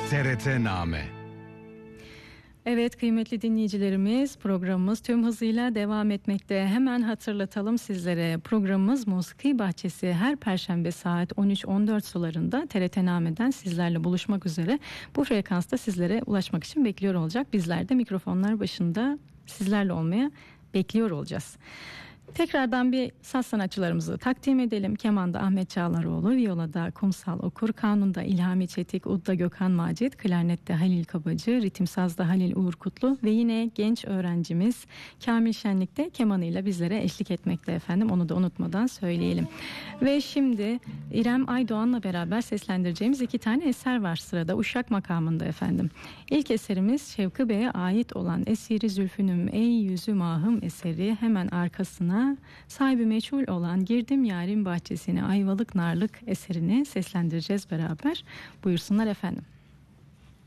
TRT-Name. Evet kıymetli dinleyicilerimiz, programımız tüm hızıyla devam etmekte. Hemen hatırlatalım sizlere, programımız Musiki Bahçesi her Perşembe saat 13-14 sularında TRT-Name'den sizlerle buluşmak üzere. Bu frekansta sizlere ulaşmak için bekliyor olacak. Bizler de mikrofonlar başında sizlerle olmaya bekliyor olacağız. Tekrardan bir saz sanatçılarımızı takdim edelim. Kemanda Ahmet Çağlaroğlu, viyolada Kumsal Okur, kanunda İlhami Çetik, udda Gökhan Macit, klarnette Halil Kabacı, ritim sazda Halil Uğur Kutlu ve yine genç öğrencimiz Kamil Şenlik de kemanıyla bizlere eşlik etmekte efendim. Onu da unutmadan söyleyelim. Ve şimdi İrem Aydoğan'la beraber seslendireceğimiz 2 tane eser var sırada Uşak makamında efendim. İlk eserimiz Şevki Bey'e ait olan Esiri Zülfünüm Ey Yüzüm Ahım eseri, hemen arkasına sahibi meçhul olan Girdim Yarim Bahçesine Ayvalık Narlık eserini seslendireceğiz beraber. Buyursunlar efendim.